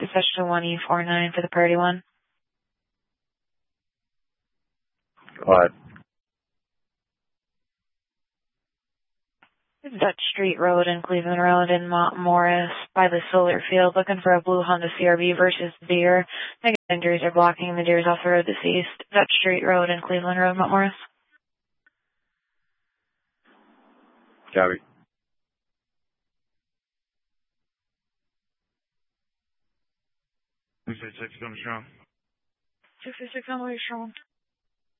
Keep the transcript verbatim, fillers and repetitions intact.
Dispatch to one E four nine for the priority one. What? Dutch Street Road and Cleveland Road in Mount Morris by the solar field, looking for a blue Honda C R V versus deer. Negative injuries are blocking the deers off the road deceased. Dutch Street Road and Cleveland Road, Mount Morris. Copy. six six six, come strong. six six six, I'm strong.